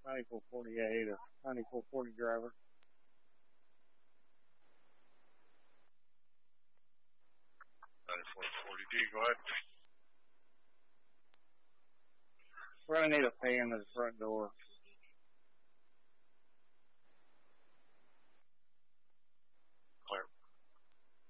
9448, a 9440 driver. 9440D, go ahead. We're going to need a pan at the front door.